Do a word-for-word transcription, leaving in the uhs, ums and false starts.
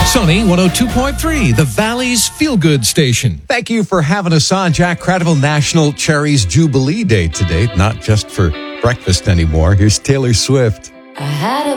Sunny one oh two point three, the Valley's feel-good station. Thank you for having us on, Jack Credible National Cherries Jubilee Day today. Not just for breakfast anymore. Here's Taylor Swift. I had a